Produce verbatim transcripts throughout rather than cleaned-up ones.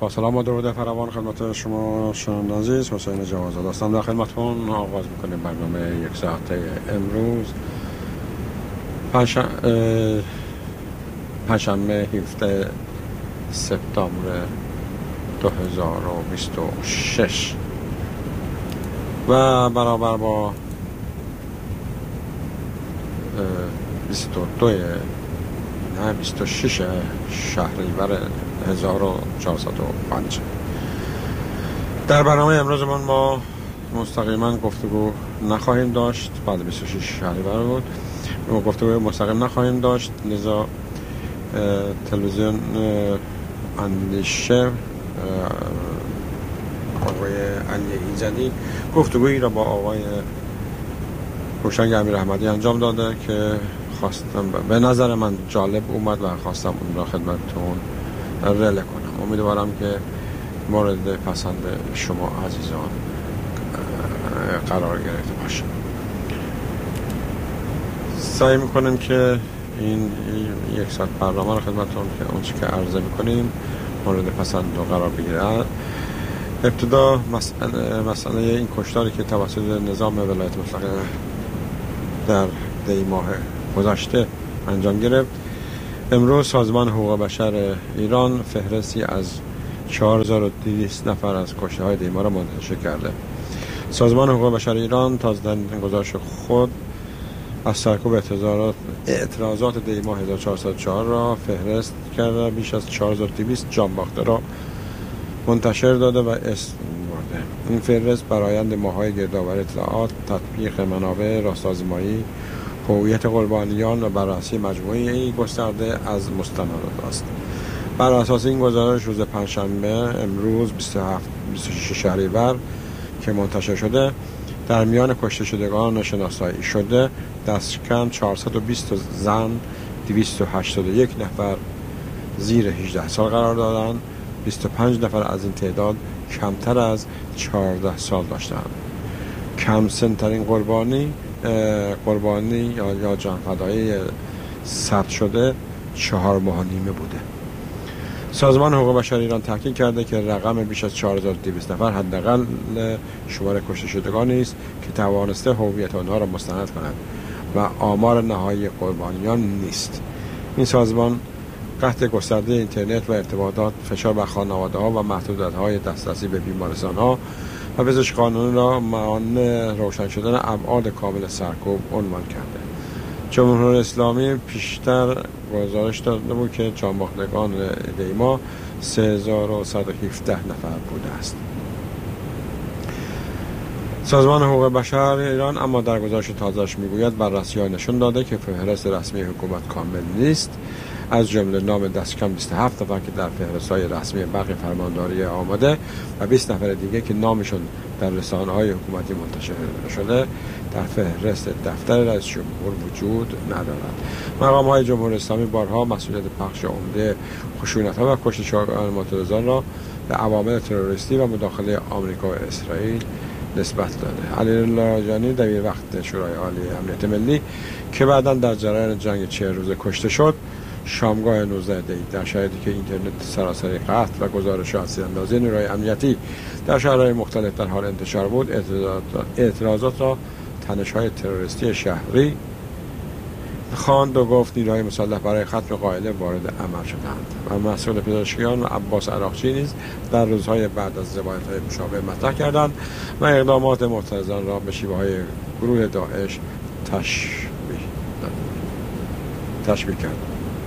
با سلام و درود فراوان خدمت شما شنوندگان عزیز، حسین جوادزاده هستم در خدمتتون. آغاز میکنیم برنامه یک ساعته امروز پنجشنبه هفدهم سپتامبر دو هزار و بیست و شش و برابر با بیست و دو نه بیست و شش شهریور هزار و چهارصد و پنج. در برنامه امروزمون ما مستقیما گفتگو نخواهیم داشت. بعد بیست و شش شهریور بود ما گفتگو مستقیم نخواهیم داشت، لذا تلویزیون اندیشه آقای علی ایزدی گفتگویی را با آقای روشنگ امیراحمدی انجام داده که خواستم به نظر من جالب اومد و خواستم اون را خدمتتون رله کنم. امیدوارم که مورد پسند شما عزیزان قرار گرفته باشه. سعی میکنیم که این یک ساعت برنامه رو خدمتتون که اون چی که عرضه میکنیم مورد پسند رو قرار بگیره. ابتدا مسئله, مسئله این کشتاری که توسط نظام ولایت مطلقه در دی ماه گذشته انجام گرفت. امروز سازمان حقوق بشر ایران فهرستی از چهار هزار و دویست نفر از کشته های دی ماه را منتشر کرده. سازمان حقوق بشر ایران تازه در گزارش خود از سرکوب اعتراضات دی ماه هزار و چهارصد و چهار را فهرست کرده. بیش از چهار هزار و دویست جانباخته را منتشر داده و اسم برده. این فهرست برآیند ماه‌های گردآوری اطلاعات، تطبیق منابع راست‌آزمایی، هویت قربانیان و بررسی مجموعه‌ای گسترده از مستندات است. بر اساس این گزارش روز پنجشنبه امروز بیست و هفت بیست و شش شهریور که منتشر شده، در میان کشته شدگان شناسایی شده دست کم چهارصد و بیست زن، دویست و هشتاد و یک نفر زیر هجده سال قرار دادند. بیست و پنج نفر از این تعداد کمتر از چهارده سال داشتند. کم سن‌ترین قربانی قربانی یا یا جان فدایی ثبت شده چهار ماه و نیمه بوده. سازمان حقوق بشر ایران تحقیق کرده که رقم بیش از چهار هزار و دویست نفر حداقل شمار کشته شدگانی است که توانسته هویت آنها را مستند کند و آمار نهایی قربانیان نیست. این سازمان قطع گسترده اینترنت و ارتباطات، فشار بر خانواده‌ها و محدودیت‌های دسترسی به بیمارستان‌ها و پزشک قانونی را مانع روشن شدن ابعاد کامل سرکوب عنوان کرده. جمهوری اسلامی پیشتر گزارش داده بود که جانباختگان دی ماه سه هزار و صد و هفده نفر بوده است. سازمان حقوق بشر ایران اما در گزارش تازه‌اش میگوید بررسی‌ها نشون داده که فهرست رسمی حکومت کامل نیست، از جمله نام دست کم بیست و هفت نفر که در فهرست‌های رسمی برخی فرمانداری آمده و بیست نفر دیگه که نامشون در رسانه‌های حکومتی منتشر شده در فهرست دفتر رئیس جمهور وجود ندارد. مقام‌های جمهوری اسلامی بارها مسئولیت پخش عمده خشونت‌ها و کشته شدگان معترضان را به عوامل تروریستی و مداخله آمریکا و اسرائیل نسبت داده. علی لاریجانی دبیر وقت شورای عالی امنیت ملی که بعداً در جریان جنگ چهل روزه کشته شد، شامگاه نوزده دی در شرایطی که اینترنت سراسری قطع و گزارش از تیراندازی نیروهای امنیتی در شهرهای مختلف در حال انتشار بود، اعتراضات را تنش‌های تروریستی شهری خواند و گفت نیروهای مسلح برای ختم قاعده وارد عمل شدند و مسئول پزشکیان و عباس عراقچی نیز در روزهای بعد از روایت‌های مشابه مطرح کردند و اقدامات معترضان را به شیوه‌های گروه داعش تشبیه تشبیه کردند.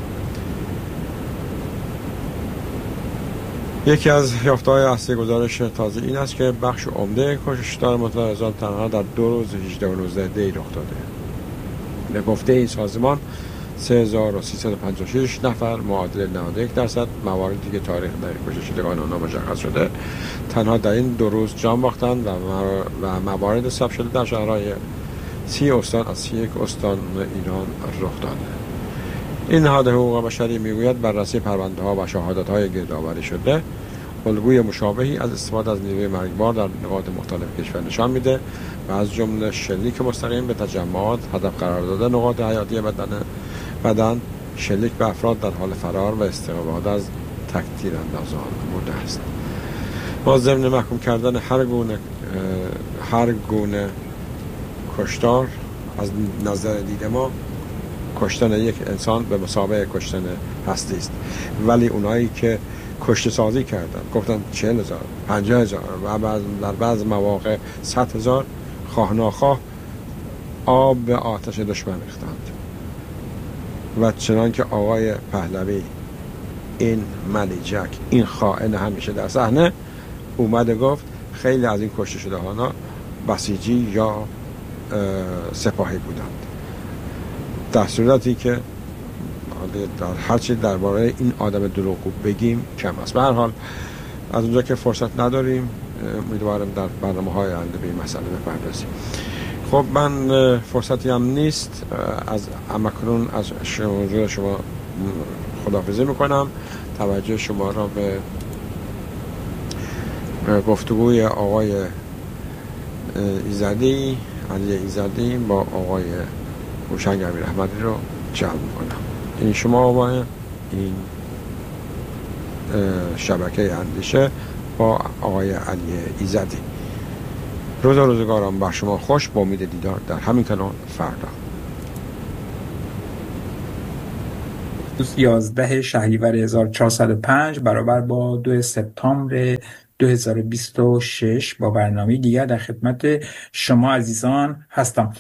یکی از یافته‌های اصلی گزارش تازه این است که بخش عمده کشتار معترضان تنها در دو روز هجده و نوزده دی رخ داده. به گفته این سازمان سه هزار و سیصد و پنجاه و شش نفر معادل نود و یک درصد مواردی که تاریخ در کشته شدگان آنها مشخص شده تنها در این دو روز جان باختند و موارد ثبت شده در شهرهای سی استان از سی و یک استان ایران رخ داده. این نهاد حقوق بشری میگوید بررسی پرونده‌ها و شهادت‌های گردآوری شده الگوی مشابهی از استفاده از نیروی مرگبار در نقاط مختلف کشور نشان میده و از جمله شلیک مستقیم به تجمعات، هدف قرار دادن نقاط حیاتی بدن بدن، شلیک به افراد در حال فرار و استفاده از تکتیر اندازان بوده است. ما ضمن محکوم کردن هر گونه هر گونه کشتار از نظر دید ما کشتن یک انسان به مسابقه کشتن هستی است، ولی اونایی که کشته سازی کردن گفتن چهل هزار پنجاه هزار و بعض در بعض مواقع صد هزار خواه ناخواه آب به آتش دشمن ریختند و چنان که آقای پهلوی این ملیجک این خائن همیشه در صحنه اومده گفت خیلی از این کشته شده ها بسیجی یا سپاهی بودند، در صورتی که در هر چی درباره این آدم دروغگو بگیم کم است. به هر حال از اونجا که فرصت نداریم امیدوارم در برنامه‌های آینده به این مسئله بپردازیم. خب من فرصتی هم نیست، از امکنون از شما شما خداحافظی میکنم. توجه شما را به گفتگوی آقای ایزدی علی ایزدی با آقای هوشنگ امیراحمدی رو جلب میکنم. این شما با این شبکه اندیشه با آقای علی ایزدی. روز و روزگارم بر شما خوش، با امید دیدار در همین کانال فردا. یازده شهریور هزار و چهارصد و پنج برابر با دو سپتامبر دو هزار و بیست و شش با برنامه دیگر در خدمت شما عزیزان هستم.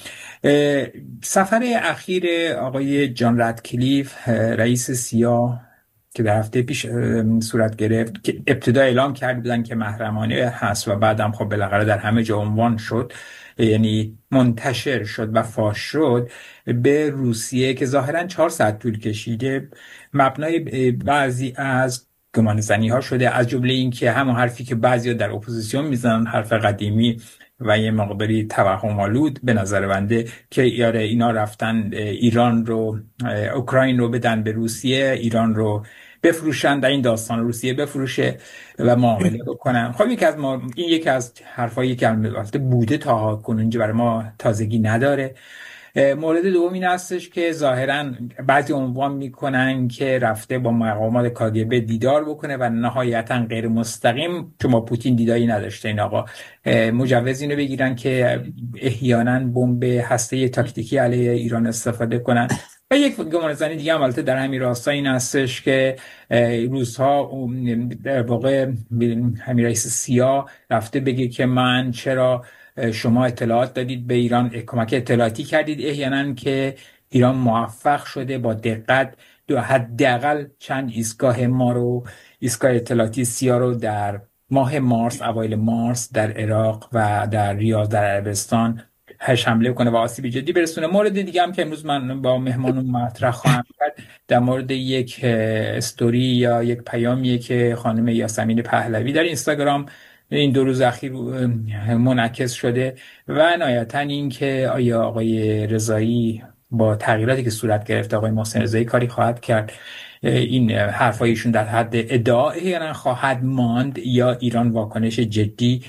سفر اخیر آقای جان رتکلیف رئیس سیا که در هفته پیش صورت گرفت که ابتدا اعلام کرده بودن که محرمانه هست و بعدم خب بالاخره در همه جا عنوان شد، یعنی منتشر شد و فاش شد به روسیه که ظاهراً چهار ساعت طول کشیده، مبنای بعضی از گمانه‌زنی ها شده، از جمله این که همون حرفی که بعضیا در اپوزیسیون میزنن، حرف قدیمی و یه مقداری توهم‌آلود به نظر بنده که یاره اینا رفتن ایران رو اوکراین رو بدن به روسیه، ایران رو بفروشن، در این داستان روسیه بفروشه و معامله بکنن. خب یکی از ما این یکی از حرفایی که البته بوده تا کنون برای ما تازگی نداره. مورد دوم این هستش که ظاهراً بعضی عنوان میکنن که رفته با مقامات کاگبه دیدار بکنه و نهایتاً غیر مستقیم، چون با پوتین دیداری نداشته این آقا، مجوز اینو بگیرن که احیانا بمب هسته تاکتیکی علیه ایران استفاده کنن. و یک گمانه‌زنی دیگه هم البته در همین راستا این هستش که روس‌ها در واقع همین رئیس سیا رفته بگه که من چرا شما اطلاعات دادید به ایران، کمک اطلاعاتی کردید احیانا که ایران موفق شده با دقت دو حداقل چند ایستگاه ما رو، ایستگاه اطلاعاتی سیا رو در ماه مارس، اوایل مارس در عراق و در ریاض در عربستان هش حمله کنه و آسیب جدی برسونه. مورد دیگه هم که امروز من با مهمانون مطرح خواهم کرد در مورد یک استوری یا یک پیامیه که خانم یاسمین پهلوی در اینستاگرام این دو روز اخیر منعکس شده و نهایتاً این که آیا آقای رضایی با تغییراتی که صورت گرفت آقای محسن رضایی کاری خواهد کرد، این حرفایشون در حد ادعا ایران خواهد ماند یا ایران واکنش جدی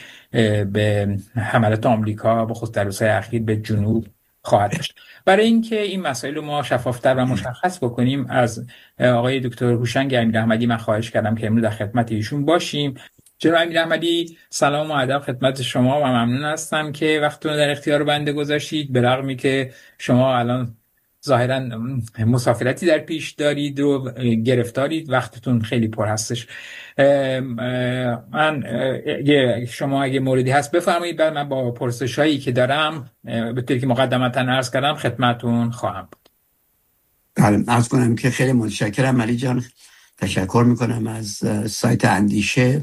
به حملات آمریکا به خصوص در روزهای اخیر به جنوب خواهد داشت. برای اینکه این مسائل رو ما شفافتر و مشخص بکنیم از آقای دکتر هوشنگ امیراحمدی من خواهش کردم که امروز در خدمت ایشون باشیم. جناب امیراحمدی سلام و ادب خدمت شما و ممنون هستم که وقتتون در اختیار بنده گذاشتید، به رغمی که شما الان ظاهرا مسافرتی در پیش دارید و گرفتارید، وقتتون خیلی پر هستش. من شما اگه موردی هست بفرمایید، بعد من با پرسش‌هایی که دارم به طوری که مقدمتا عرض کردم خدمتتون خواهم بود. بله، عرض کنم که خیلی متشکرم علی جان، تشکر میکنم از سایت اندیشه.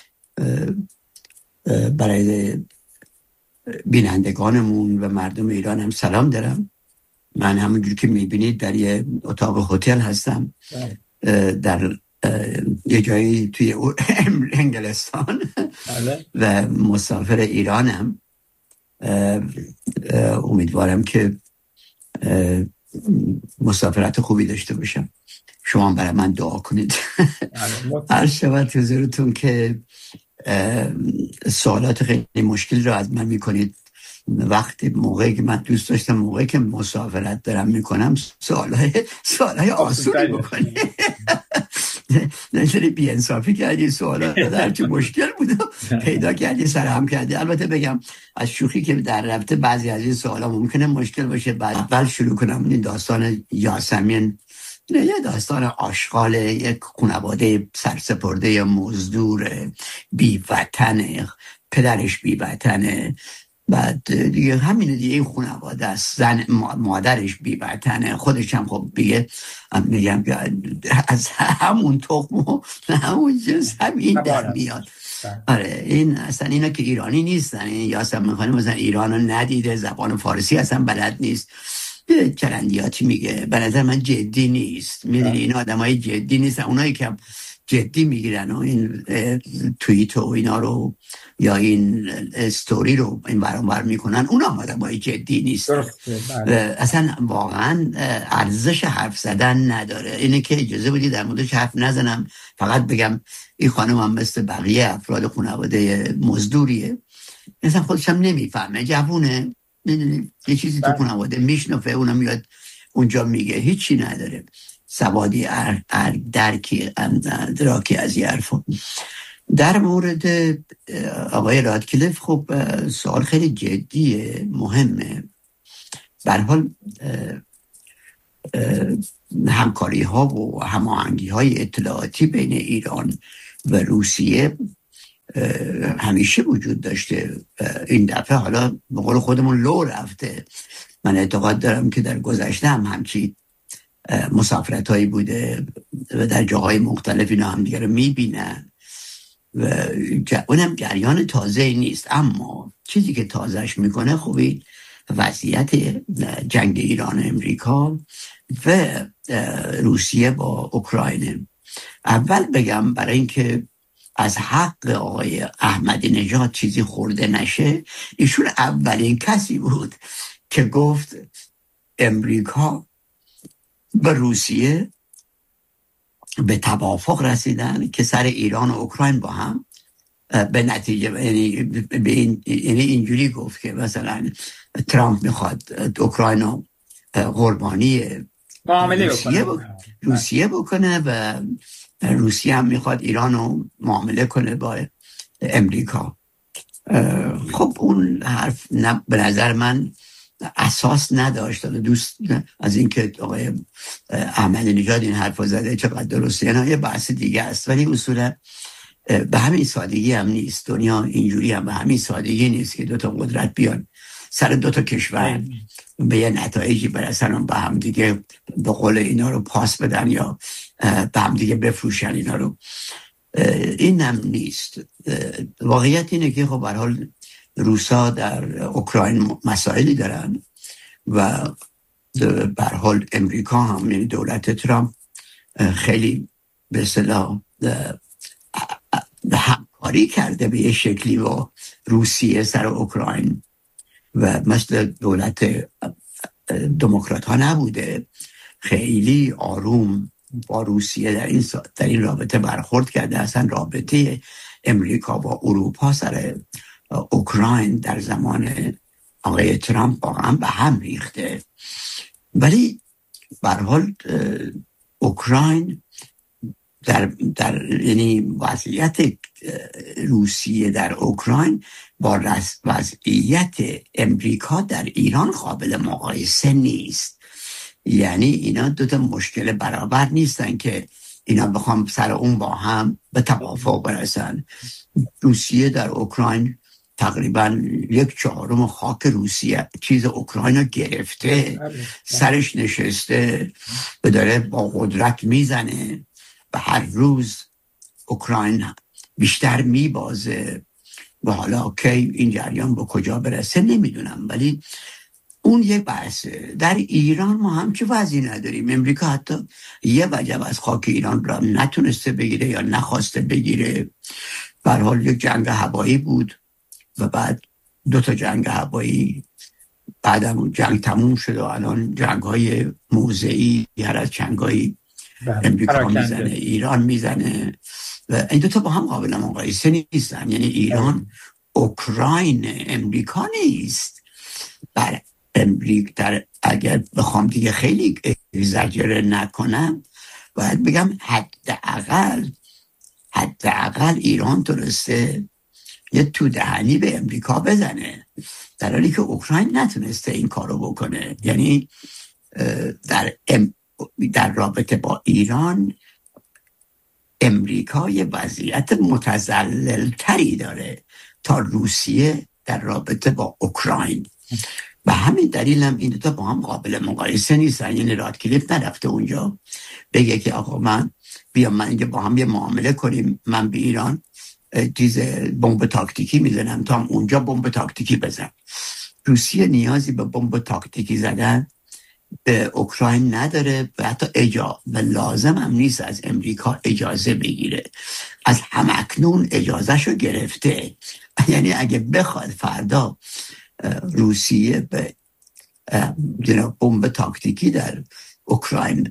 برای بینندگانمون و مردم ایران هم سلام دارم. من همونجور که میبینید در یه اتاق هتل هستم در یه جایی توی انگلستان و مسافر ایرانم. امیدوارم که مسافرت خوبی داشته باشم. شما برای من دعا کنید. عرض شود حضورتون که سوالات خیلی مشکل رو از من میکنید. وقتی موقعی که من دوست داشتم موقعی که مسافرت دارم میکنم سوالای سوالای آسونی بکنید نشری بی‌انصافی کردی، سوالا در چه مشکل بود پیدا کردی سرهم کردی. البته بگم از شوخی که در رابطه بعضی از این سوالا ممکنه مشکل باشه. بعد اول شروع کنم این داستان یاسمین، یه داستان آشغال یک خانواده سرسپرده مزدور بی وطن، پدرش بی وطنه، بعد دیگه همینه دیگه، این خانواده است، زن مادرش بی وطنه، خودش هم خب دیگه میگم از همون تخم و همون جنس همین در میاد. آره این اصلا اینا که ایرانی نیستن، این یاسمین خانم مثلا ایران رو ندیده، زبان فارسی اصلا بلد نیست، چرندیاتی میگه. به نظر من جدی نیست، میدونی این آدم های جدی نیستن، اونایی که جدی میگیرن و این توییت و اینا رو یا این استوری رو این برانور میکنن، اونا آدم های جدی نیستن. اصلا واقعا ارزش حرف زدن نداره. اینه که اجازه بدید در موردش حرف نزنم، فقط بگم این خانم هم مثل بقیه افراد خانواده مزدوریه، مثلا خودش هم نمیفهمه، جوونه، میدونی یه چیزی تو خانواده میشنفه، اونم میاد اونجا میگه، هیچی نداره، سوادی ار ار درکی دراکی از یه حرفا. در مورد آقای رادکلیف خب سوال خیلی جدیه، مهمه. به هر حال همکاری ها و هماهنگی های اطلاعاتی بین ایران و روسیه همیشه وجود داشته. این دفعه حالا به قول خودمون لو رفته. من اعتقاد دارم که در گذشته هم همچی مسافرت هایی بوده و در جاهای مختلف اینا هم دیگه رو میبینن و اونم جریان تازه نیست. اما چیزی که تازهش میکنه خوبی وضعیت جنگ ایران و امریکا و روسیه با اوکراین. اول بگم برای اینکه از حق آقای احمدی نژاد چیزی خورده نشه، ایشون اولین کسی بود که گفت امریکا به روسیه به توافق رسیدن که سر ایران و اوکراین با هم به نتیجه، یعنی به این یعنی اینجوری گفت که مثلا ترامپ میخواد اوکراین رو قربانی روسیه بکنه. روسیه بکنه و روسیه هم میخواد ایران رو معامله کنه با امریکا. خب اون حرف نه به نظر من اساس نداشت. دوست از این که آقای احمدی نژاد این حرف رو زده چقدر درسته اینا یه بحث دیگه است، ولی اصولا به همین سادگی هم نیست. دنیا اینجوری هم به همین سادگی نیست که دوتا قدرت بیان سر دوتا کشور به یه نتایجی برسن و به هم دیگه به قول اینا رو پاس بدن یا به هم دیگه بفروشن اینا رو. این هم نیست. واقعیت اینه که خب به هر حال روسا در اوکراین مسائلی دارن و به هر حال امریکا هم، یعنی دولت ترامپ خیلی به اصطلاح همکاری کرده به یه شکلی با روسیه سر اوکراین و مثل دولت دموکرات ها نبوده، خیلی آروم با روسیه در این در این رابطه برخورد کرده. اصلا رابطه امریکا با اروپا سر اوکراین در زمان آقای ترامپ واقعا به هم ریخته. ولی به هر حال اوکراین در در یعنی وضعیت روسیه در اوکراین با وضعیت امریکا در ایران قابل مقایسه نیست. یعنی اینا دو تا مشکل برابر نیستن که اینا بخوام سر اون با هم به توافق برسن. روسیه در اوکراین تقریبا یک چهارم خاک روسیه چیز اوکراین رو گرفته، سرش نشسته و داره با قدرت میزنه و هر روز اوکراین بیشتر میبازه و حالا اوکی این جریان با کجا برسه نمیدونم، ولی اون یک بحثه. در ایران ما هم چه وضعی نداریم. امریکا حتی یه وجب از خاک ایران را نتونسته بگیره یا نخواسته بگیره. به هر حال یک جنگ هوایی بود و بعد دو تا جنگ هوایی، بعدم جنگ تموم شد و الان جنگ های موضعی، هر از جنگ های امریکا میزنه ایران میزنه و این دو تا با هم قابل مقایسه نیستن. یعنی ایران اوکراین امریکا نیست. بر امریکا در اگر بخوام دیگه خیلی اگزاجره نکنم، باید بگم حداقل حداقل ایران تونسته یه تو دهنی به امریکا بزنه، در حالی که اوکراین نتونسته این کارو بکنه. یعنی در ام در رابطه با ایران امریکا یه وضعیت متزلزل‌تری داره تا روسیه در رابطه با اوکراین. و همین دلیل هم این دوتا با هم قابل مقایسه نیستن. یعنی رادکلیف نرفته اونجا بگه که آقا من بیام من اینجا با هم یه معامله کنیم، من به ایران چیز بمب تاکتیکی میزنم تا هم اونجا بمب تاکتیکی بزن. روسیه نیازی به بمب تاکتیکی زدن به اوکراین نداره و حتی اجازه و لازم هم نیست از امریکا اجازه بگیره. از همکنون اجازهشو گرفته. یعنی اگه بخواد فردا روسیه به بمب تاکتیکی در اوکراین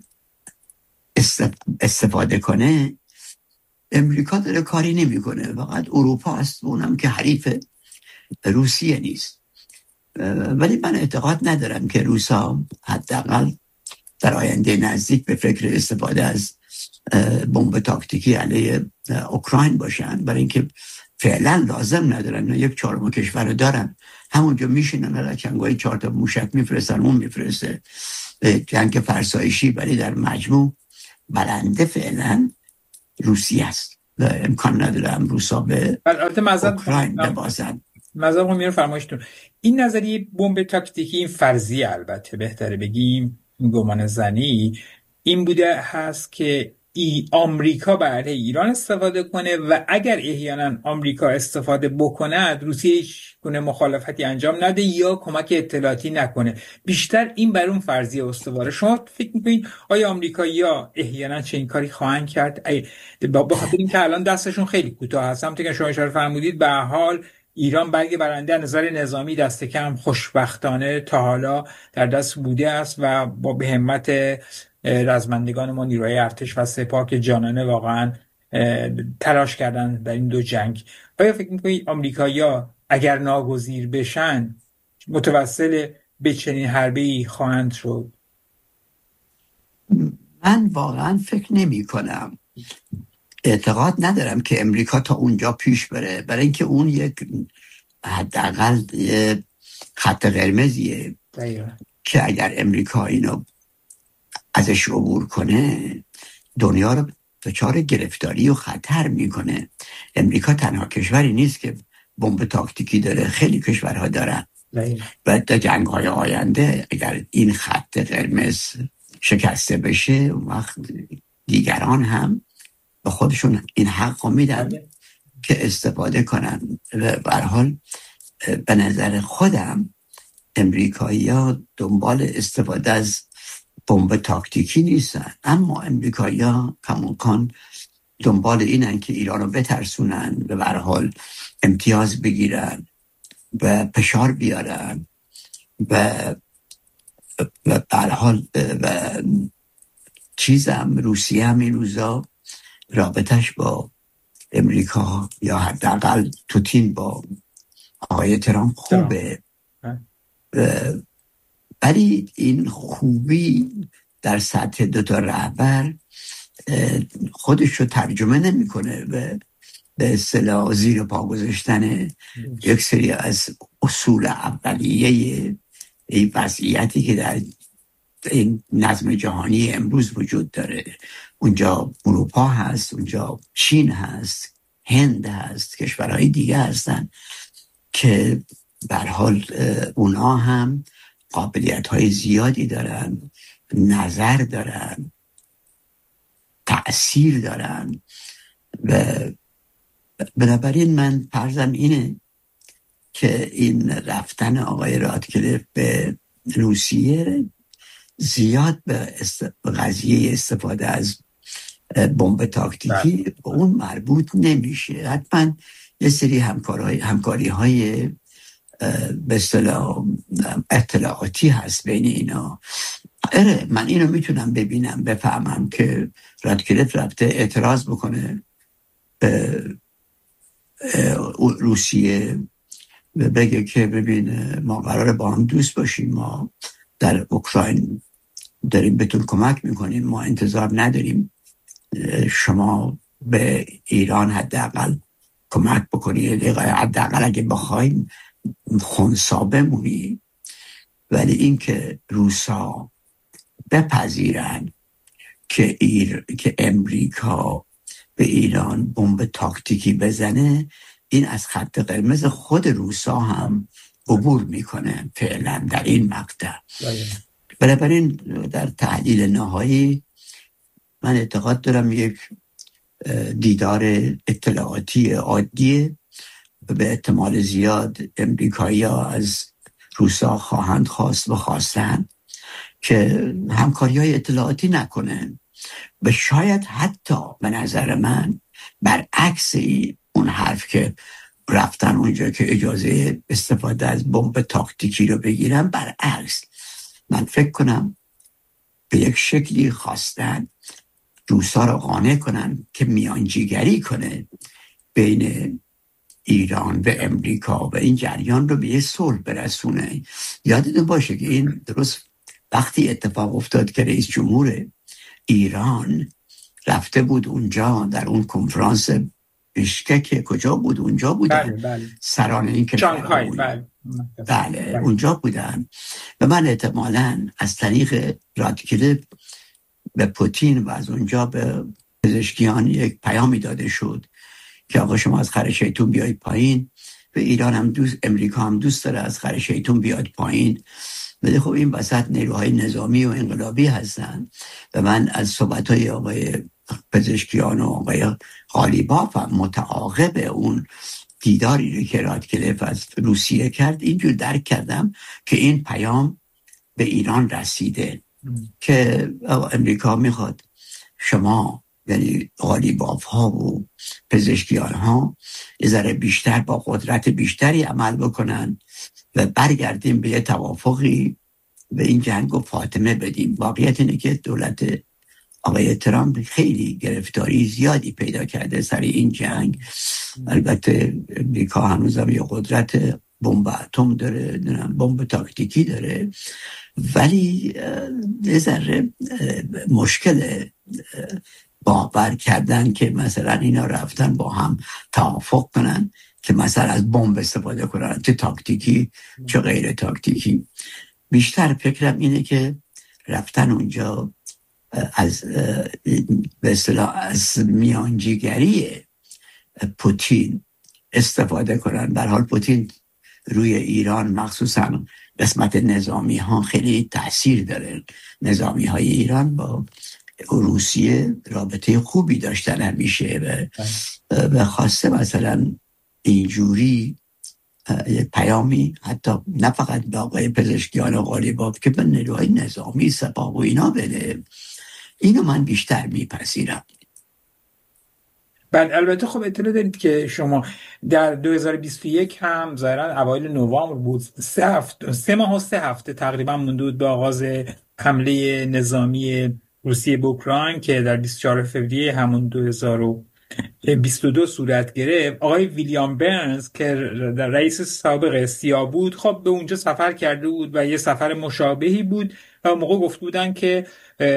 استفاده کنه، امریکا داره کاری نمیکنه، فقط اروپا است، اونم که حریف روسیه نیست. ولی من اعتقاد ندارم که روسا حداقل در آینده نزدیک به فکر استفاده از بمب تاکتیکی علیه اوکراین باشن، برای اینکه فعلا لازم ندارن. یک چهارم کشور رو دارن، همونجا میشینن رچنگای چهار تا موشک میفرستن، اون میفرسته جنگ فرسایشی، ولی در مجموع برنده فعلا روسیه است و امکان ندارم روسا به اوکراین ببازن. مذهب هم میره فرمایشتون این نظریه بمب تاکتیکی، این فرضیه البته بهتره بگیم این گمان زنی این بوده هست که ای آمریکا برای ایران استفاده کنه و اگر احیانا آمریکا استفاده بکنه روسیه هیچ گونه مخالفتی انجام نده یا کمک اطلاعاتی نکنه. بیشتر این بر اون فرضیه استواره. شما فکر میکنید آیا آمریکایی‌ها احیانا چه این کاری خواهند کرد؟ به خاطر اینکه الان دستشون خیلی کوتاه هست. همونطور که شما اشاره فرمودید به هر حال ایران برگ برنده نظر نظامی دست کم خوشبختانه تا حالا در دست بوده است و با به همت رزمندگان ما نیروهای ارتش و سپاه که جانانه واقعا تلاش کردن در این دو جنگ. آیا فکر می‌کنید آمریکایی‌ها اگر ناگزیر بشن متوسل به چنین حربه‌ای خواهند شد؟ من واقعا فکر نمی‌کنم. اعتقاد ندارم که امریکا تا اونجا پیش بره، برای اینکه اون یک حداقل خط قرمزیه که اگر امریکا اینو ازش عبور کنه دنیا رو دچار گرفتاری و خطر میکنه. امریکا تنها کشوری نیست که بمب تاکتیکی داره، خیلی کشورها دارن و در جنگ‌های آینده اگر این خط قرمز شکسته بشه اون وقت دیگران هم به خودشون این حق رو میدن که استفاده کنن. و به هر حال به نظر خودم امریکایی‌ها دنبال استفاده از بمب تاکتیکی نیستن، اما امریکایی‌ها کماکان دنبال اینن که ایران رو بترسونن و به هر حال امتیاز بگیرن و فشار بیارن و و به هر حال و چیزم روسیه هم این روزا رابطش با امریکا یا حداقل توتین با آقای ترامپ خوبه، ولی این خوبی در سطح دوتا رهبر خودش رو ترجمه نمیکنه و به اصطلاح زیر پا گذاشتن یک سری از اصول اولیه این وضعیتی که در این نظم جهانی امروز وجود داره. اونجا اروپا هست، اونجا چین هست، هند هست، کشورهای دیگه هستن که به هر حال اونا هم قابلیت‌های زیادی دارن، نظر دارن، تأثیر دارن و بنابراین من فرضم اینه که این رفتن آقای رادکلیف به روسیه زیاد به است... قضیه استفاده از بمب تاکتیکی به اون مربوط نمیشه. حتما یه سری همکاری همکاری های به اصطلاح اطلاعاتی هست بین اینا. اره من اینو میتونم ببینم بفهمم که رادکلیف رفته اعتراض بکنه به روسیه و بگه که ببین ما قراره با هم دوست باشیم، ما در اوکراین داریم بهتون کمک میکنیم، ما انتظار نداریم شما به ایران حداقل کمک بکنید، حداقل اگه بخوایم خنثی بمونی. ولی اینکه روسا بپذیرن که ایر که امریکا به ایران بمب تاکتیکی بزنه، این از خط قرمز خود روسا هم عبور میکنه فعلا در این مقطع. بنابراین در تحلیل نهایی من اعتقاد دارم یک دیدار اطلاعاتی عادیه. به احتمال زیاد امریکایی‌ها از روسا خواهند خواست و خواستن که همکاری های اطلاعاتی نکنن و شاید حتی به نظر من برعکس اون حرف که رفتن اونجا که اجازه استفاده از بمب تاکتیکی رو بگیرن، برعکس من فکر کنم به یک شکلی خواستن روسا رو قانع کنن که میانجیگری کنه بین ایران و امریکا و این جریان رو به یه صلح برسونه. یادتون باشه که این درست وقتی اتفاق افتاد که رئیس جمهور ایران رفته بود اونجا در اون کنفرانس بشکک، کجا بود؟ اونجا بودن. بله بله. سران این که شانگهای بله. بله. بله اونجا بودن و من احتمالاً از طریق رادکلیف به پوتین و از اونجا به پزشکیان یک پیامی داده شد که آقا شما از خر شیطون بیاید پایین و ایران هم دوست، امریکا هم دوست داره از خر شیطون بیاد پایین. ولی خب این وسط نیروهای نظامی و انقلابی هستن و من از صحبت‌های آقای پزشکیان و آقای غالیباف هم متعاقب اون دیداری رو که رادکلیف از روسیه کرد اینجور درک کردم که این پیام به ایران رسیده ام. که امریکا میخواد شما یعنی غالیباف ها و پزشکیان ها یه ذره بیشتر با قدرت بیشتری عمل بکنن و برگردیم به یه توافقی به این جنگ و فاطمه بدیم. واقعیت اینه که دولت آقای ترامپ خیلی گرفتاری زیادی پیدا کرده سر این جنگ. البته امریکا هنوز هم یه قدرت بمب اتم داره، بمب تاکتیکی داره، ولی یه ذره مشکل باور کردن که مثلا اینا رفتن با هم توافق کنن که مثلا از بمب استفاده کنن، چه تاکتیکی چه غیر تاکتیکی. بیشتر فکرم اینه که رفتن اونجا از به اصطلاح از میانجیگری پوتین استفاده کنن. در حال پوتین روی ایران مخصوصا قسمت نظامی ها خیلی تأثیر داره. نظامی های ایران با روسیه رابطه خوبی داشتن همیشه و, و خواسته مثلا اینجوری پیامی حتی نه فقط به آقای پزشکیان و غالیباف که به نیروهای نظامی سپاه و اینا بده. اینو من بیشتر میپذیرم. بله البته خب اطلاع دارید که شما در دو هزار و بیست و یک هم ظاهرا اوایل نوامبر بود، سه هفته سه ماه و سه هفته تقریبا مونده بود به آغاز حمله نظامی روسیه به اوکراین که در بیست و چهارم فوریه همون دو هزار و بیست و دو صورت گرفت. آقای ویلیام برنز که در رئیس سابق سیا بود خب به اونجا سفر کرده بود و یه سفر مشابهی بود و موقع گفت بودن که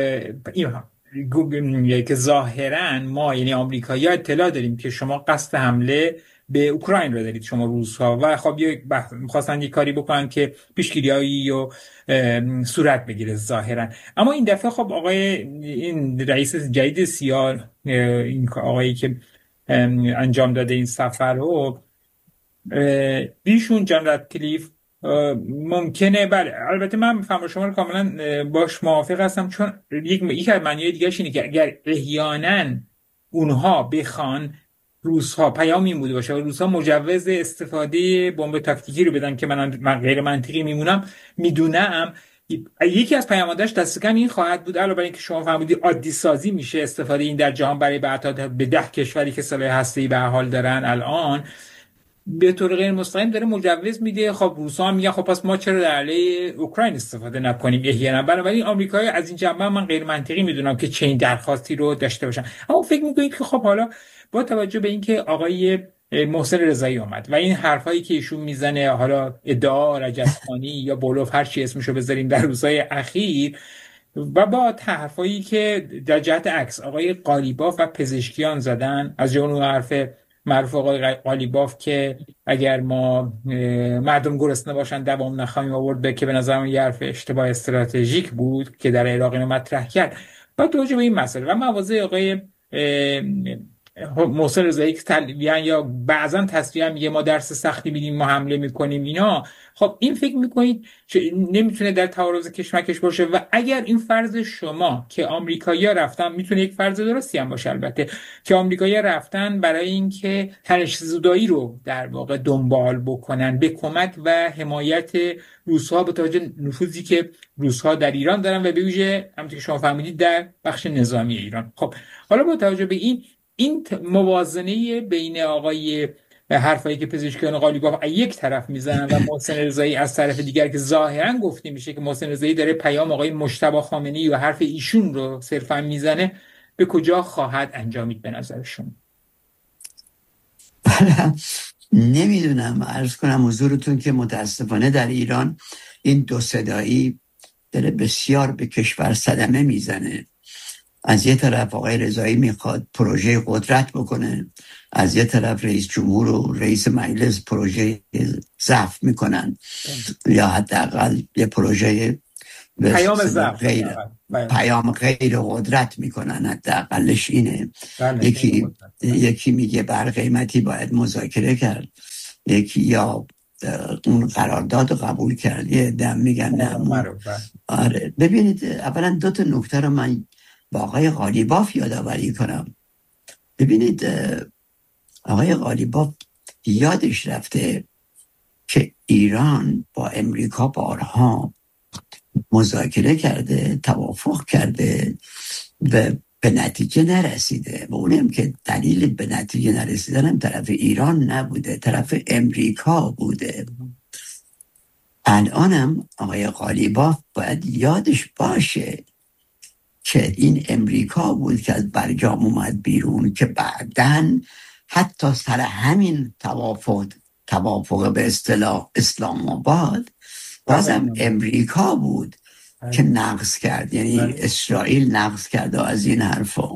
این که ظاهرا ما یعنی آمریکایی‌ها اطلاع داریم که شما قصد حمله به اوکراین رو دارید شما روس‌ها و خب می‌خواستن یه کاری بکنن که پیشگیریایی و صورت بگیره ظاهرا. اما این دفعه خب آقای این رئیس جدید سیا، این آقایی که انجام داده این سفر رو، ایشون جان رادکلیف ممکنه بله البته من فهم شما رو کاملا باش موافق هستم، چون یک یک از معنی‌های دیگه‌اش اینه که اگر احیانا اونها بخوان روس‌ها پیامی بوده باشه و روس‌ها مجوز استفاده بمب تاکتیکی رو بدن که من من غیر منطقی میمونم میدونم، یکی از پیامداش دست کم این خواهد بود علاوه بر اینکه شما فرمودید عادی سازی میشه استفاده این در جهان برای بعد به ده کشوری که سلاح هسته‌ای به حال دارن الان به طور غیر مستقیم داره مجوز میده. خب روس‌ها میگن خب پس ما چرا در علیه اوکراین استفاده نکنیم احیانا. بنابراین آمریکایی از این جنبه من غیر منطقی میدونم که چنین درخواستی رو داشته باشن. اما فکر میکنید که خب حالا با توجه به اینکه آقای محسن رضایی اومد و این حرفایی که ایشون میزنه، حالا ادعا رجزخانی یا بلوف هر چی اسمشو بذاریم در روزهای اخیر، و با حرفایی که در جهت عکس آقای قالیباف و پزشکیان زدن، از جمله حرف معروف آقای قالیباف که اگر ما مردم گرسنه باشن دوام نخواهیم آورد، که به نظر من یه حرف اشتباه استراتژیک بود که در عراق مطرح کرد. با توجه به این مسئله و مواضع آقای محسن رضایی که تلویحاً یا بعضاً تصریحاً میگه ما درس سختی میدیم، ما حمله میکنیم اینا، خب این فکر میکنید نمیتونه در تعارض کشمکش باشه؟ و اگر این فرض شما که آمریکایی‌ها رفتن، میتونه یک فرض درستی هم باشه البته، که آمریکایی‌ها رفتن برای اینکه تنش‌زدایی رو در واقع دنبال بکنن به کمک و حمایت روس‌ها با توجه نفوذی که روس‌ها در ایران دارن و به ویژه همونطور که شما فهمیدید در بخش نظامی ایران. خب حالا با توجه به این این موازنه بین آقای حرفایی که پزشکیان قالیباف یک طرف میزنن و محسن رضایی از طرف دیگر که ظاهرا گفته میشه که محسن رضایی داره پیام آقای مجتبی خامنه‌ای و حرف ایشون رو صرفا میزنه، به کجا خواهد انجامید به نظر شما؟ نمیدونم، عرض کنم حضورتون که متاسفانه در ایران این دو صدایی داره بسیار به کشور صدمه میزنه. از یه طرف آقای رضایی میخواد پروژه قدرت بکنه، از یه طرف رئیس جمهور و رئیس مجلس پروژه ضعف میکنن یا حداقل یه پروژه پیام ضعف غیر پیام غیر قدرت میکنن، حداقلش اینه. یکی یکی میگه بر قیمتی باید مذاکره کرد، یکی یا اون قرارداد رو قبول کرد، یه دم میگن نه. آره ببینید، اولا دو تا نکته رو من با آقای قالیباف یادآوری کنم. ببینید آقای قالیباف یادش رفته که ایران با امریکا بارها مذاکره کرده، توافق کرده و به نتیجه نرسیده. و اونم که دلیل به نتیجه نرسیدن هم طرف ایران نبوده، طرف امریکا بوده. الانم آقای قالیباف باید یادش باشه که این امریکا بود که از برجام اومد بیرون، که بعدن حتی سر همین توافق توافق به اصطلاح اسلام آباد بازم امریکا بود که نقض کرد، یعنی اسرائیل نقض کرد و از این حرفا.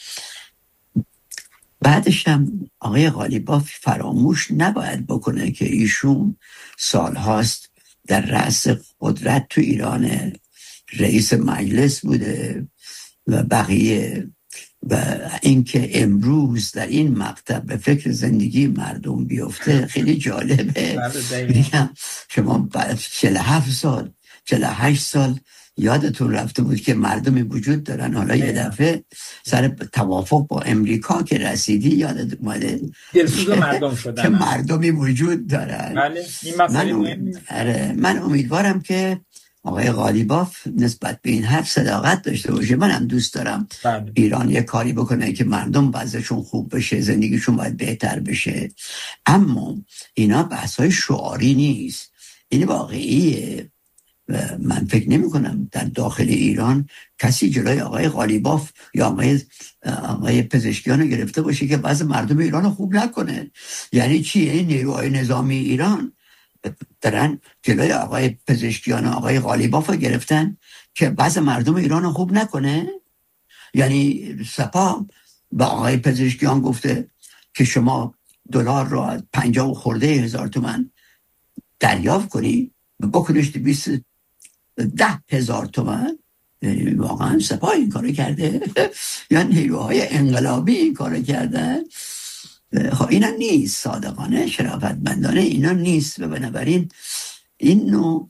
بعدش هم آقای قالیباف فراموش نباید بکنه که ایشون سالهاست در رأس قدرت تو ایران، رئیس مجلس بوده و بقیه، و اینکه امروز در این مقطع به فکر زندگی مردم بیفته خیلی جالبه. میگم شما بعد چهل و هفت سال چهل و هشت سال یادتون رفته بود که مردمی وجود دارن، حالا یه دفعه سر توافق با امریکا که رسیدی یادت اومده دلسوز مردم شدن که مردمی وجود دارن. بله این مسئله من, ام... من امیدوارم که آقای قالیباف نسبت به این حرف صداقت داشته باشه. من هم دوست دارم بله. ایران یه کاری بکنه که مردم وضعشون خوب بشه، زندگیشون باید بهتر بشه، اما اینا بحث‌های شعاری نیست، این واقعیه. من فکر نمی کنم در داخل ایران کسی جلوی آقای قالیباف یا آقای, آقای پزشکیان رو گرفته باشه که بعض مردم ایران رو خوب نکنه. یعنی چی؟ این نیروهای نظامی ایران دارن جلوی آقای پزشکیان و آقای قالیباف رو گرفتن که بعض مردم ایران رو خوب نکنه. یعنی سپاه با آقای پزشکیان گفته که شما دلار رو پنجاه و خورده هزار تومن دریافت کنی، بکنش بیست ده هزار تومن. یعنی واقعا سپاه این کارو کرده یا نیروهای انقلابی این کارو کردن؟ خب اینا نیست، صادقانه شرافتمندانه اینا نیست. و بنابراین این نوع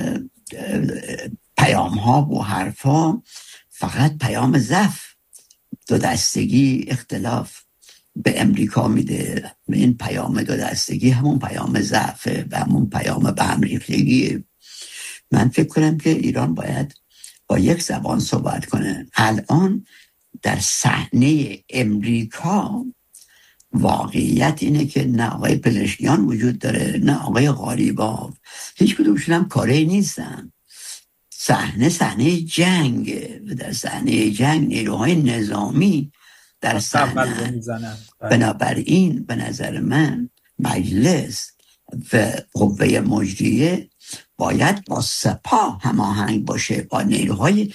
پیام ها و حرف ها فقط پیام ضعف، دو دستگی، اختلاف به امریکا میده. این پیام دو دستگی همون پیام ضعفه و همون پیام به هم ریختگیه. من فکر کنم که ایران باید با یک زبان صحبت کنه. الان در صحنه امریکا واقعیت اینه که نه آقای پزشکیان وجود داره، نه آقای قالیباف، هیچ کدومشون هم کاری نیستن. صحنه صحنه جنگه و در صحنه جنگ نیروهای نظامی در صحنه. بنابراین به نظر من مجلس و قوه مجریه باید با سپاه هماهنگ باشه، با نیروهای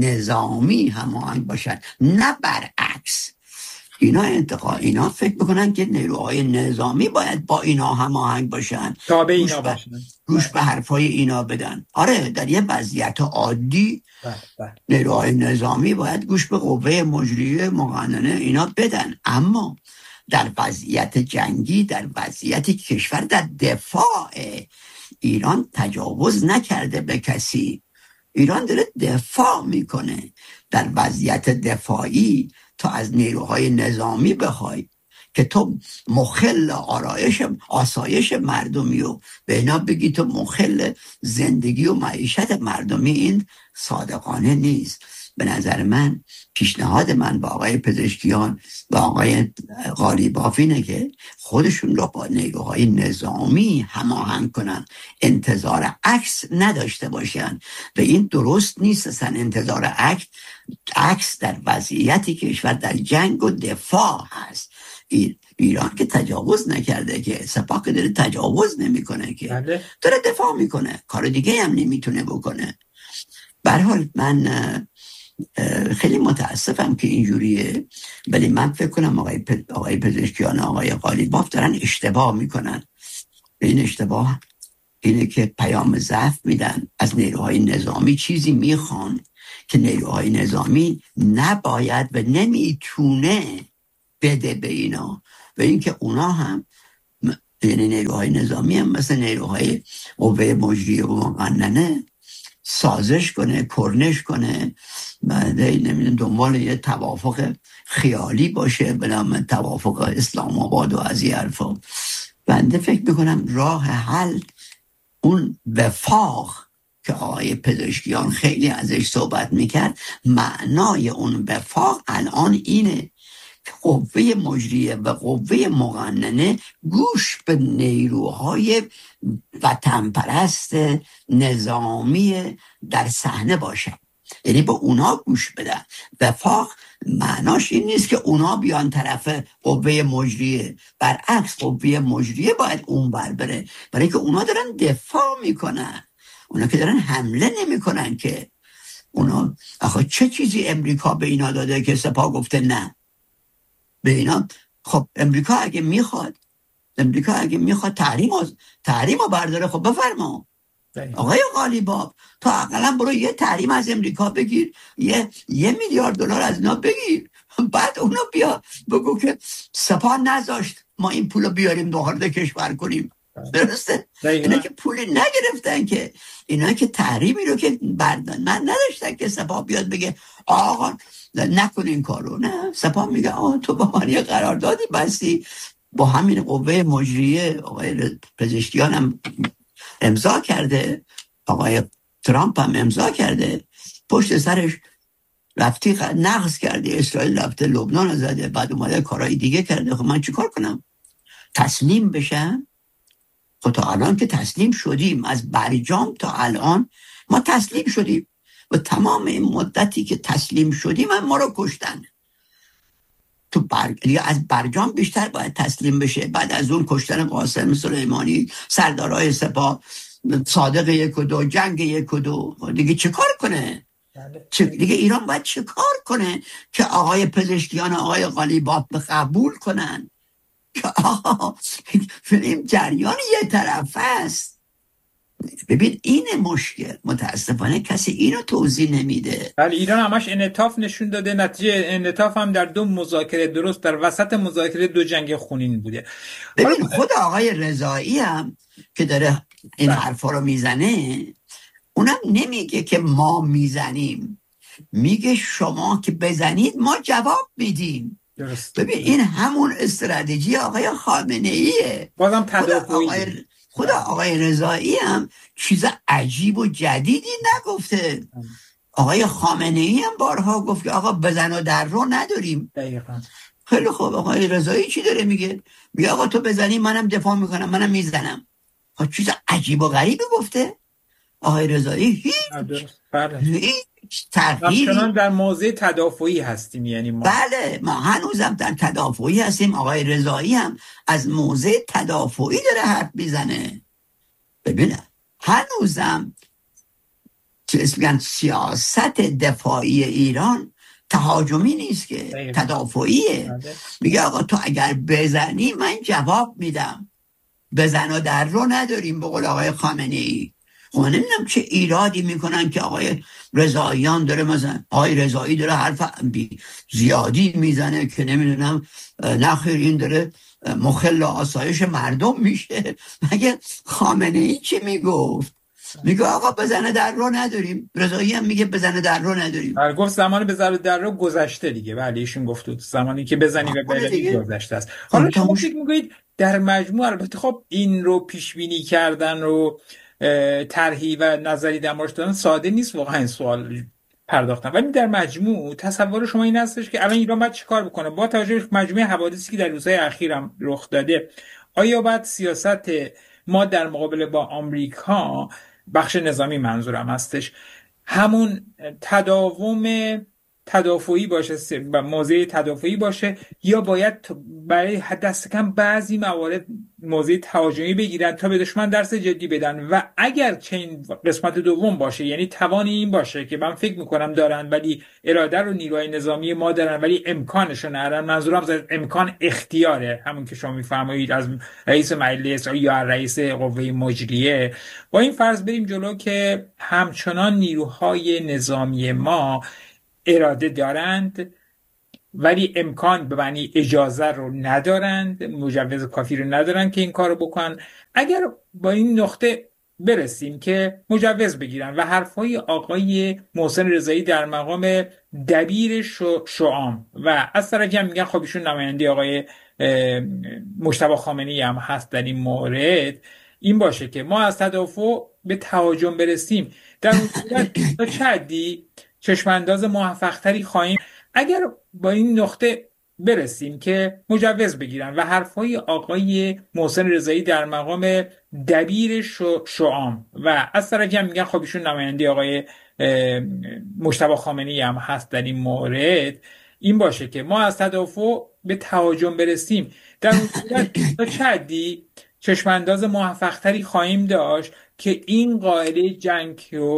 نظامی هماهنگ باشن، نه برعکس. اینا انتقال اینا فکر میکنن که نیروهای نظامی باید با اینا هماهنگ باشن، تابع اینا باشن، گوش به حرفای اینا بدن. آره در یه وضعیت عادی نیروهای نظامی باید گوش به قوه مجریه مقننه اینا بدن، اما در وضعیت جنگی، در وضعیتی که کشور در دفاع، ایران تجاوز نکرده به کسی، ایران داره دفاع میکنه. در وضعیت دفاعی تو از نیروهای نظامی بخوای که تو مخل آرایش آسایش مردمی و به اینا بگی تو مخل زندگی و معیشت مردمی، این صادقانه نیست. به نظر من پیشنهاد من با آقای پزشکیان و آقای قالیباف اینه که خودشون رو با نیروهای نظامی هماهنگ کنن، انتظار عکس نداشته باشن. و این درست نیست اصلا انتظار عکس عکس در وضعیتی که کشور در جنگ و دفاع هست. ایران که تجاوز نکرده، که سپاه که داره تجاوز نمیکنه، که داره دفاع میکنه، کار دیگه هم نمیتونه بکنه. به هر حال من خیلی متاسفم که اینجوریه، ولی من فکر کنم آقای, پ... آقای پزشکیان آقای قالیباف دارن اشتباه میکنن. این اشتباه اینه که پیام ضعف میدن، از نیروهای نظامی چیزی میخوان که نیروهای نظامی نباید و نمیتونه بده به اینا، و اینکه اونا هم یعنی نیروهای نظامی هم مثل نیروهای قوه مجریه و مقننه سازش کنه، کرنش کنه، بعد نمیدونم دنبال یه توافق خیالی باشه به نام توافق اسلام آباد و از این حرفا. بنده فکر میکنم راه حل اون وفاق که آقای پزشکیان خیلی ازش صحبت میکرد، معنای اون وفاق الان اینه که قوه مجریه و قوه مقننه گوش به نیروهای وطن پرست نظامی در صحنه باشن، یعنی به اونا گوش بدن. وفاق معناش این نیست که اونا بیان طرف قوه مجریه، برعکس قوه مجریه باید اون بر بره، برای که اونا دارن دفاع میکنن، اونا که دارن حمله نمیکنن. که اونا آخه چه چیزی امریکا به اینا داده که سپاه گفته نه به اینا؟ خب امریکا اگه میخواد امریکا اگه میخواد تحریم تحریم رو برداره، خب بفرما آقای قالیباف، تو اقلا برو یه تحریم از امریکا بگیر، یه یه میلیارد دلار از اینا بگیر، بعد اونو بیا بگو که سپاه نذاشت ما این پولو بیاریم وارد کشور کنیم. درسته؟ اینا که پولی نگرفتن، که اینا که تحریمی رو که بردن من نداشتن که سپاه بیاد بگه آقا نکن این کارو. نه، سپاه میگه آقا تو با من یه قراردادی بستی، با همین قوه مجریه آقای پزشکیان هم امضا کرده، آقای ترامپ هم امضا کرده، پشت سرش رفتی نقض کرده، اسرائیل رفته لبنان رو زده، بعد اومده کارهای دیگه کرده. خب من چی کار کنم؟ تسلیم بشم؟ خب تا الان که تسلیم شدیم، از برجام تا الان ما تسلیم شدیم و تمام این مدتی که تسلیم شدیم هم ما رو کشتن. تو بر... از برجام بیشتر باید تسلیم بشه. بعد از اون کشتن قاسم سلیمانی، سردارای سپاه، صادق یک و دو، جنگ یک و دو، دیگه چه کار کنه؟ چه... دیگه ایران باید چه کار کنه که آقای پزشکیان آقای قالیباف قبول کنن که آقا این جریان یه طرف است؟ ببین این مشکل متاسفانه کسی اینو توضیح نمیده. ولی ایران همش انعطاف نشون داده، نتیجه انعطاف هم در دو مذاکره، درست در وسط مذاکره دو جنگ خونین بوده. ببین خود آقای رضایی هم که داره این حرفا رو میزنه، اونم نمیگه که ما میزنیم، میگه شما که بزنید ما جواب میدیم. درست. ببین این همون استراتژی آقای خامنه ایه. بازم تدافعی. خدا آقای رضایی هم چیز عجیب و جدیدی نگفته. آقای خامنه ای هم بارها گفت که آقا بزن و در رو نداریم. دقیقاً. خیلی خوب، آقای رضایی چی داره میگه؟ میگه آقا تو بزنی منم دفاع میکنم، منم میزنم. خب چیز عجیب و غریبی گفته آقای رضایی؟ هیچ هیچ تغییری. همچنان در موضع تدافعی هستیم، یعنی ما بله ما هنوزم در تدافعی هستیم. آقای رضایی هم از موضع تدافعی داره حرف میزنه. ببینه هنوزم میگن سیاست دفاعی ایران تهاجمی نیست که تدافعیه. میگه آقا تو اگر بزنی من جواب میدم، بزن و در رو نداریم به قول آقای خامنه‌ای. خب من نمیدونم چه ایرادی میکنن که آقای رضاییان داره، مثلا آقای رضایی داره حرف زیادی میزنه که نمیدونم نخیر این داره مخل آسایش مردم میشه. مگه خامنه‌ای چی میگفت؟ میگه آقا بزنه در رو نداریم. رضایی هم میگه بزنه در رو نداریم. آره گفت زمان بزنه در رو گذشته دیگه. بله ایشون گفت زمانی که بزنی و بزنی گذشته است. حالا شما فکر میگویید در مجموع البته خب این رو پیش بینی کردن و طرحی و نظری در موردش دادن ساده نیست واقعا این سوال پرداختن، ولی در مجموع تصور شما این هستش که الان ایران باید چیکار بکنه با توجه به مجموعه حوادثی که در روزهای اخیرم رخ داده؟ آیا باید سیاست ما در مقابله با آمریکا، بخش نظامی منظورم هستش، همون تداوم تدافعی باشه و موضع تدافعی باشه، یا باید برای دست کم بعضی موارد موضع تهاجمی بگیرن تا به دشمن درس جدی بدن؟ و اگر چنین قسمت دوم باشه، یعنی توان این باشه که من فکر میکنم دارن ولی اراده رو نیروهای نظامی ما دارن ولی امکانش رو ندارن، منظورم از امکان اختیاره، همون که شما میفرمایید از رئیس مجلس یا رئیس قوه مجریه، با این فرض بریم جلو که همچنان نیروهای نظامی ما اراده دارند ولی امکان به معنی اجازه رو ندارند، مجوز کافی رو ندارند که این کار رو بکنن. اگر با این نقطه برسیم که مجوز بگیرن و حرفای آقای محسن رضایی در مقام دبیر شعام و از طرفی هم میگن خب ایشون نماینده آقای مجتبی خامنه‌ای هم هست در این مورد، این باشه که ما از تدافع به تهاجم برسیم، در اون صورت تا چه حدی چشمانداز موفق تری خواهیم. اگر با این نقطه برسیم که مجوز بگیرن و حرفای آقای محسن رضایی در مقام دبیر شعام و از طرفی هم میگن خب ایشون نماینده آقای مجتبی خامنه‌ای هم هست در این مورد، این باشه که ما از تدافع به تهاجم برسیم، در اون صورت تا چه حدی چشمانداز موفق تری خواهیم داشت که این قاعده جنگ رو